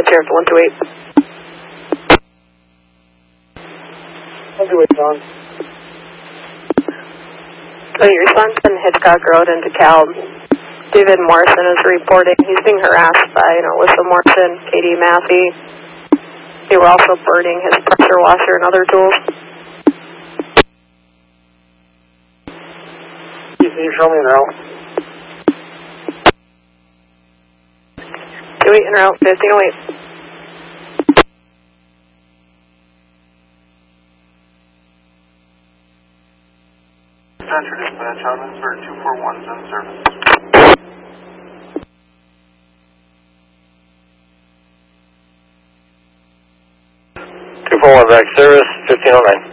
here at 128. 128, John. Your son's in Hitchcock Road in DeKalb. David Morrison is reporting he's being harassed by Alyssa Morrison, Katie Massey. They were also burning his pressure washer and other tools. Can you show me now? 28 en route, 1508. Center dispatch on insert 241 is on service. 241 back service, 1509.